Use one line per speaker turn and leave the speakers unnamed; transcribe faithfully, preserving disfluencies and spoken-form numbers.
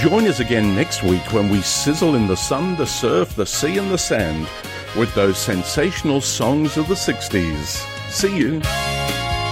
Join us again next week when we sizzle in the sun, the surf, the sea and the sand with those sensational songs of the sixties. See you.